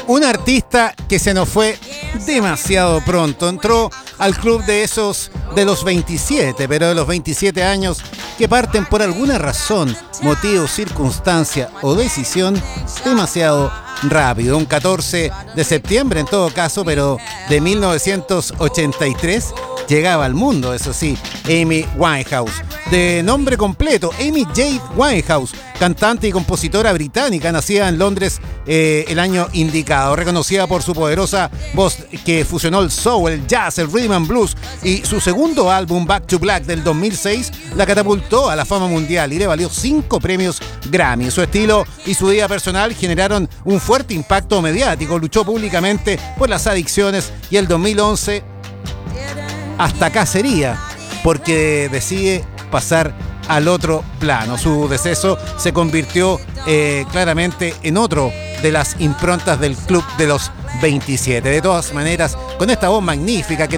Un artista que se nos fue demasiado pronto. Entró al club de esos de los 27, pero de los 27 años que parten por alguna razón, motivo, circunstancia o decisión demasiado rápido. Un 14 de septiembre en todo caso, pero de 1983 llegaba al mundo, eso sí, Amy Winehouse. De nombre completo, Amy Jade Winehouse, cantante y compositora británica, nacida en Londres el año indicado, reconocida por su poderosa voz que fusionó el soul, el jazz, el rhythm and blues, y su segundo álbum, Back to Black, del 2006, la catapultó a la fama mundial y le valió 5 premios Grammy. Su estilo y su vida personal generaron un fuerte impacto mediático, luchó públicamente por las adicciones y el 2011 hasta acá sería, porque decide pasar al otro plano. Su deceso se convirtió claramente en otro de las improntas del club de los 27. De todas maneras, con esta voz magnífica que